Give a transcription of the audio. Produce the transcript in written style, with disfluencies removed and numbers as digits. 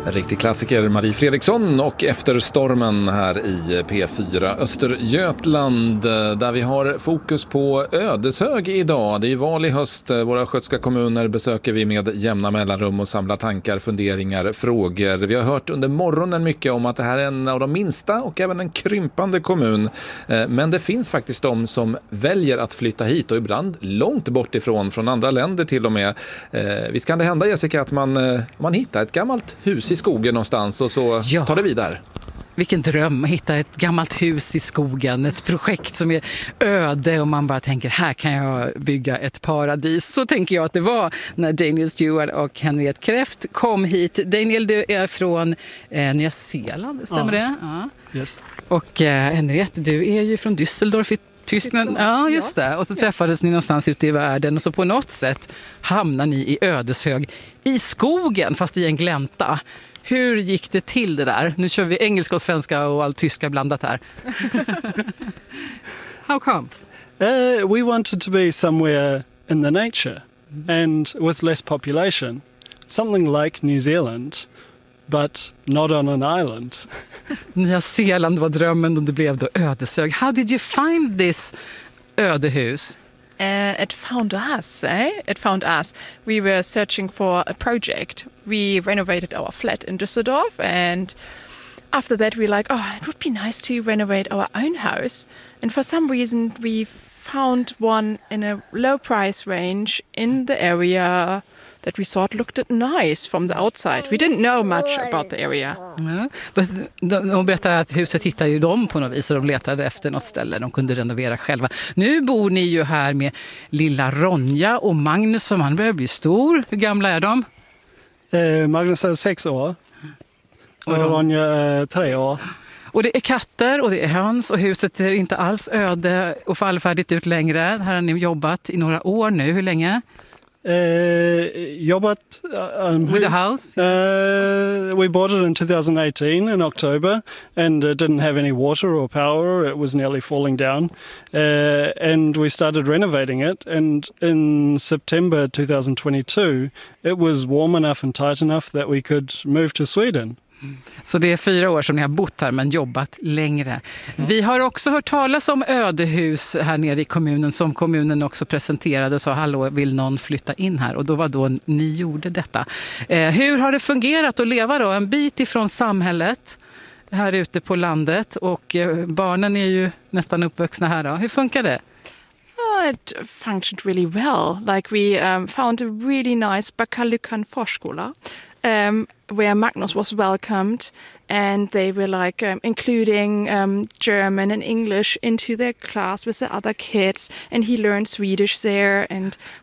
Riktig klassiker, Marie Fredriksson och Efter stormen här i P4 Östergötland, där vi har fokus på Ödeshög idag. Det är val i höst. Våra skötska kommuner besöker vi med jämna mellanrum och samlar tankar, funderingar, frågor. Vi har hört under morgonen mycket om att det här är en av de minsta och även en krympande kommun. Men det finns faktiskt de som väljer att flytta hit och ibland långt bort ifrån, från andra länder till och med. Visst kan det hända, Jessica, att man hittar ett gammalt hus i skogen någonstans och så tar det vidare. Vilken dröm, att hitta ett gammalt hus i skogen, ett projekt som är öde och man bara tänker, här kan jag bygga ett paradis. Så tänker jag att det var när Daniel Stewart och Henriette Kreft kom hit. Daniel, du är från Nya Zeeland, stämmer det? Ja. Yes. Och Henriette, du är ju från Düsseldorf i Tyskland. Ja, just det. Och så träffades ni någonstans ute i världen och så på något sätt hamnar ni i Ödeshög i skogen, fast i en glänta. Hur gick det till det där? Nu kör vi engelska och svenska och allt tyska blandat här. How come? We wanted to be somewhere in the nature and with less population. Something like New Zealand, but not on an island. Nya Zeeland var drömmen och det blev då Ödeshög. How did you find this ödehus? It found us, It found us. We were searching for a project. We renovated our flat in Düsseldorf, and after that we were like, it would be nice to renovate our own house. And for some reason we found one in a low price range in the area that we thought looked nice from the outside. We didn't know much about the area. De berättar att huset hittade ju dem på något vis och de letade efter något ställe de kunde renovera själva. Nu bor ni ju här med lilla Ronja och Magnus som han börjar bli stor. Hur gamla är de? Magnus är 6 år och Ronja är 3 år. Och det är katter och det är höns och huset ser inte alls öde och fallfärdigt ut längre. Här har ni jobbat i några år nu. Hur länge? Jobbat with the house? We bought it in 2018 in October and it didn't have any water or power. It was nearly falling down. And we started renovating it, and in September 2022 it was warm enough and tight enough that we could move to Sweden. Så det är 4 år som ni har bott här men jobbat längre. Vi har också hört talas om ödehus här nere i kommunen som kommunen också presenterade och sa hallå, vill någon flytta in här? Och då var då ni gjorde detta. Hur har det fungerat att leva då en bit ifrån samhället här ute på landet och barnen är ju nästan uppvuxna här då. Hur funkar det? It functioned really well. Like we found a really nice Bakalukan förskola. Where Magnus was welcomed, and they were like including German and English into their class with the other kids, and he learned Swedish there, and